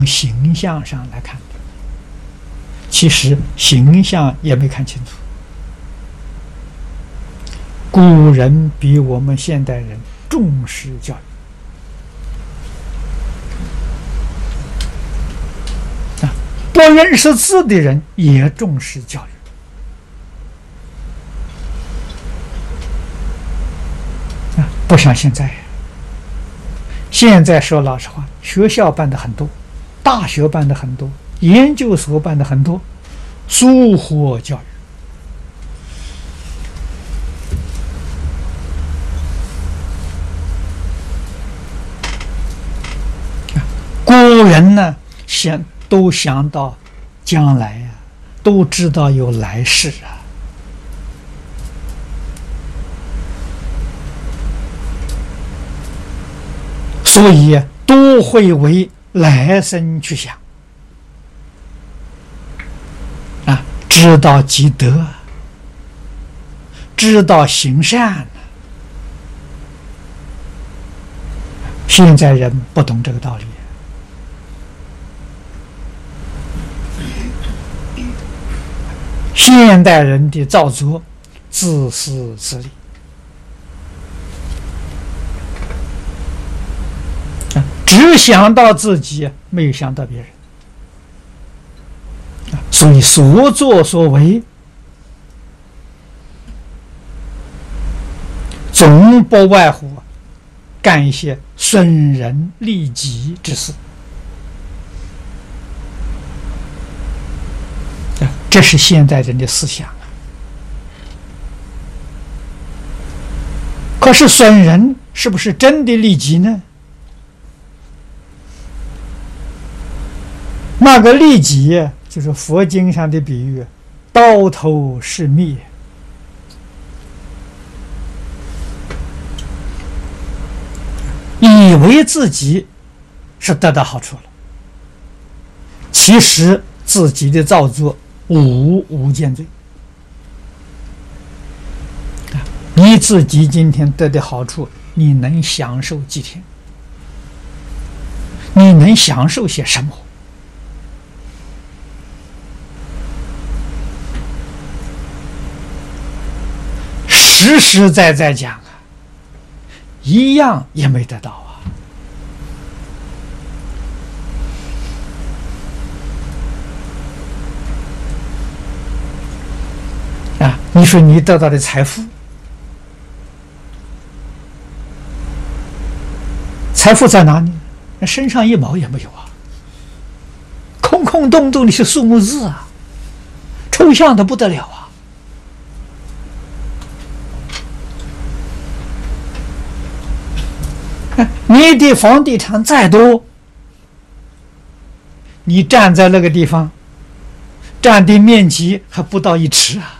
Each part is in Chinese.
形象上来看的，其实形象也没看清楚。古人比我们现代人重视教育。不认识字的人也重视教育。不像现在。现在说老实话，学校办的很多，大学办的很多，研究所办的很多，疏忽教育。古人呢，都想到将来呀，都知道有来世啊。所以都会为来生去想啊，知道积德，知道行善。现在人不懂这个道理。现代人的造作自私自利，只想到自己，没有想到别人，所以所作所为总不外乎干一些损人利己之事。这是现代人的思想啊。可是损人是不是真的利己呢？那个利己就是佛经上的比喻，刀头是蜜。以为自己是得到好处了，其实自己的造作无间罪。你自己今天得的好处，你能享受几天？你能享受些什么？实实在在讲啊，一样也没得到啊！你说你得到的财富，财富在哪里？身上一毛也没有啊，空空洞洞的是数目字啊，抽象的不得了啊！你的房地产再多，你站在那个地方，占地面积还不到1尺啊！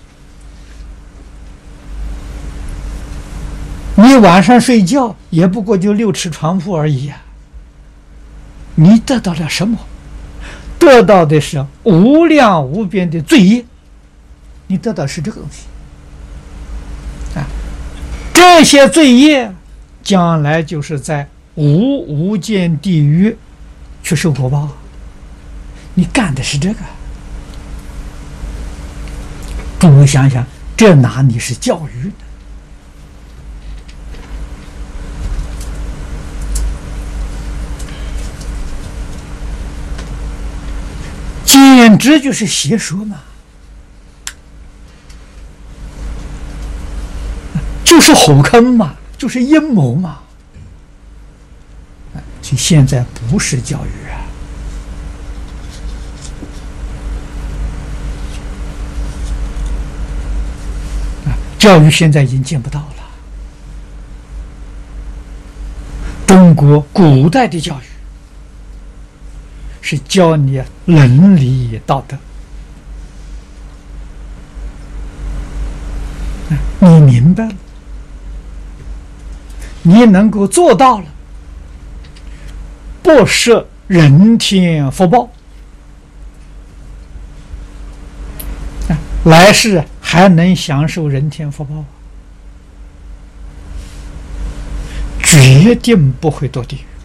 你晚上睡觉也不过就6尺床铺而已啊！你得到了什么？得到的是无量无边的罪业，你得到的是这个东西啊！这些罪业将来就是在无间地狱去受果报，你干的是这个。诸位想想，这哪里是教育呢？简直就是邪说嘛，就是火坑嘛，就是阴谋嘛。所以现在不是教育啊，教育现在已经见不到了。中国古代的教育是教你伦理道德，你明白了，你能够做到了，不设人天福报，来世还能享受人天福报，决定不会堕地狱。